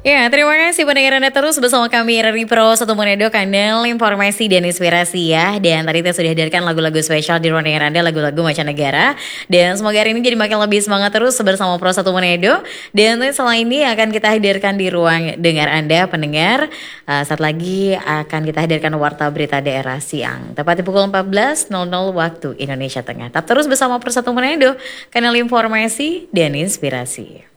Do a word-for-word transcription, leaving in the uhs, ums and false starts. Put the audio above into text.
Ya, terima kasih pendengar Anda terus bersama kami dari Pro Satu Monedo, kanal informasi dan inspirasi ya. Dan tadi kita sudah hadirkan lagu-lagu spesial di ruang dengar Anda, lagu-lagu mancanegara. Dan semoga hari ini jadi makin lebih semangat terus bersama Pro Satu Monedo. Dan setelah ini akan kita hadirkan di ruang dengar Anda pendengar. Uh, saat lagi akan kita hadirkan Warta Berita Daerah Siang. Tepat di pukul empat belas nol nol waktu Indonesia Tengah. Tetap terus bersama Pro Satu Monedo, kanal informasi dan inspirasi.